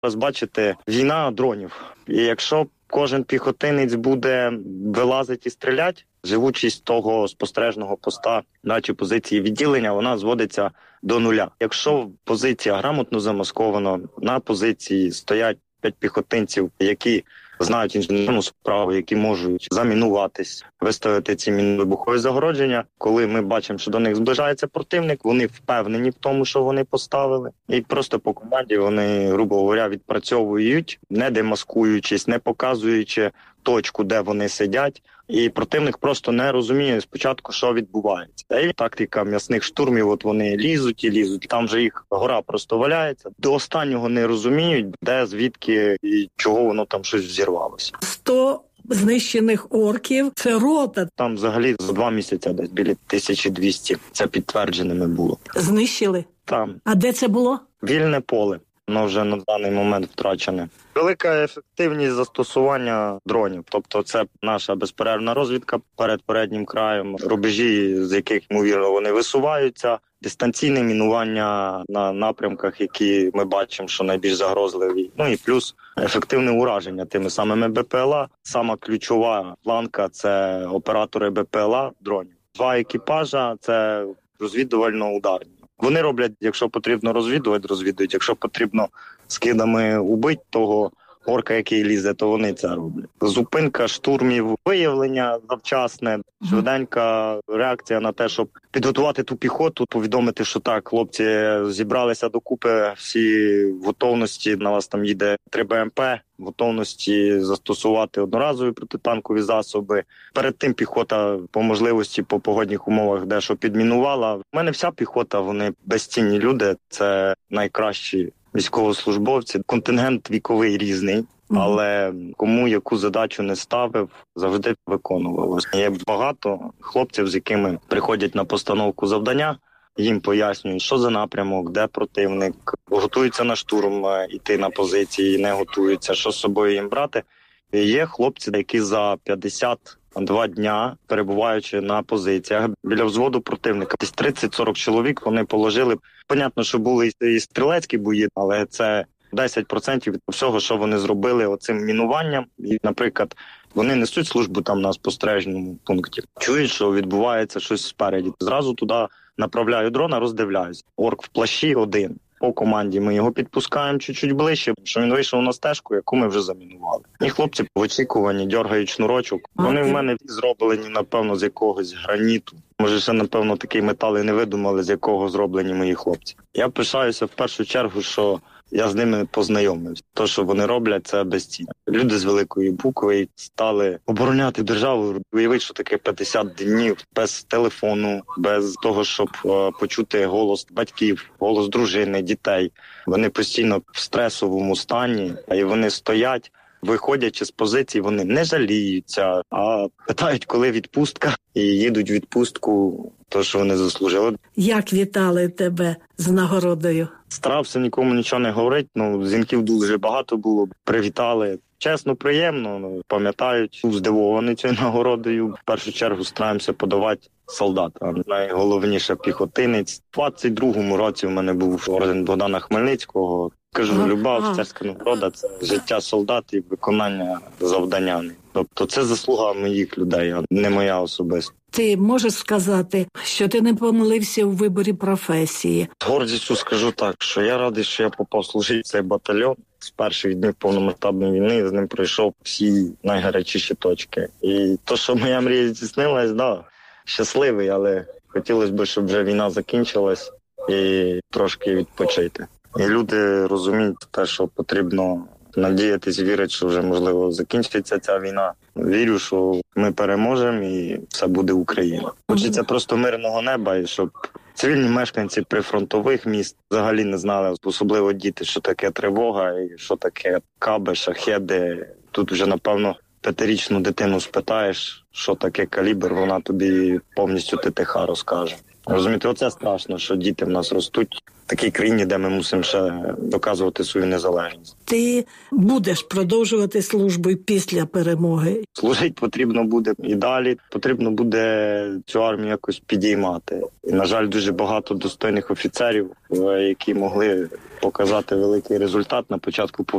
Зараз бачите, війна дронів. І якщо кожен піхотинець буде вилазити і стріляти, живучість того спостережного поста, чи позиції відділення, вона зводиться до нуля. Якщо позиція грамотно замаскована, на позиції стоять 5 піхотинців, які знають інженерну справу, які можуть замінуватись, виставити ці мінно-вибухові загородження. Коли ми бачимо, що до них зближається противник, вони впевнені в тому, що вони поставили. І просто по команді вони, грубо говоря, відпрацьовують, не демаскуючись, не показуючи точку, де вони сидять. І противник просто не розуміє спочатку, що відбувається. І тактика м'ясних штурмів, от вони лізуть і лізуть. Там же їх гора просто валяється. До останнього не розуміють, де, звідки і чого воно там щось взірвалося. 100 знищених орків – це рота. Там взагалі за 2 місяці десь біля 1200. Це підтвердженими було. Знищили? Там. А де це було? Вільне поле. Воно вже на даний момент втрачене. Велика ефективність застосування дронів. Тобто це наша безперервна розвідка перед переднім краєм, рубежі, з яких, ймовірно, вони висуваються, дистанційне мінування на напрямках, які ми бачимо, що найбільш загрозливі. Ну і плюс ефективне ураження тими самими БПЛА. Сама ключова планка – це оператори БПЛА дронів. 2 екіпажа – це розвідувально-ударні. Вони роблять, якщо потрібно розвідують. Якщо потрібно скидами убити того орка, який лізе, то вони це роблять. Зупинка штурмів, виявлення завчасне, швиденька реакція на те, щоб підготувати ту піхоту, повідомити, що так, хлопці зібралися докупи, всі в готовності, на вас там їде 3 БМП, в готовності застосувати одноразові протитанкові засоби. Перед тим піхота по можливості, по погодних умовах дещо підмінувала. У мене вся піхота, вони безцінні люди, це найкращі військовослужбовці. Контингент віковий різний, але кому яку задачу не ставив, завжди виконував. Є багато хлопців, з якими приходять на постановку завдання, їм пояснюють, що за напрямок, де противник, готуються на штурм, іти на позиції, не готуються, що з собою їм брати. І є хлопці, які за 52 дня, перебуваючи на позиціях біля взводу противника, десь 30-40 чоловік вони положили. Понятно, що були і стрілецькі бої, але це 10% від всього, що вони зробили оцим мінуванням. І, наприклад, вони несуть службу там на спостережному пункті. Чують, що відбувається щось спереді. Зразу туди направляю дрона, роздивляюсь. Орк в плащі один. По команді ми його підпускаємо чуть-чуть ближче, що він вийшов на стежку, яку ми вже замінували. І хлопці в очікуванні дергають шнурочок. Вони в мене зроблені, напевно, з якогось граніту. Може, ще, напевно, такий метал і не видумали, з якого зроблені мої хлопці. Я пишаюся в першу чергу, що я з ними познайомився. То, що вони роблять, це безцінно. Люди з великої букви стали обороняти державу. Уявіть, що таке 50 днів без телефону, без того, щоб почути голос батьків, голос дружини, дітей. Вони постійно в стресовому стані, і вони стоять. Виходячи з позиції, вони не жаліються, а питають, коли відпустка, і їдуть в відпустку, то, що вони заслужили. Як вітали тебе з нагородою? Старався нікому нічого не говорити, дзвінків дуже багато було, привітали. Чесно, приємно, пам'ятають, був здивований цією нагородою. В першу чергу стараємося подавати солдатам. Найголовніше піхотинець. У 22-му році в мене був орден Богдана Хмельницького. Кажу, люба офіцерська нагорода – це життя солдат і виконання завдання. Тобто це заслуга моїх людей, а не моя особиста. Ти можеш сказати, що ти не помилився у виборі професії? З гордістю скажу так, що я радий, що я попав служити в цей батальйон. З перших днів повномасштабної війни з ним пройшов всі найгарячіші точки. І то, що моя мрія здійснилась, щасливий, але хотілося б, щоб вже війна закінчилась і трошки відпочити. І люди розуміють те, що потрібно надіятись, вірити, що вже, можливо, закінчиться ця війна. Вірю, що ми переможемо і все буде Україна. Хочеться просто мирного неба, і щоб цивільні мешканці прифронтових міст взагалі не знали, особливо діти, що таке тривога і що таке каби, шахеди. Тут вже, напевно, 5-річну дитину спитаєш, що таке калібр, вона тобі повністю ТТХ розкаже. Розумієте, оце страшно, що діти в нас ростуть в такій країні, де ми мусимо ще доказувати свою незалежність. Ти будеш продовжувати службу і після перемоги. Служити потрібно буде і далі. Потрібно буде цю армію якось підіймати. І, на жаль, дуже багато достойних офіцерів, які могли показати великий результат на початку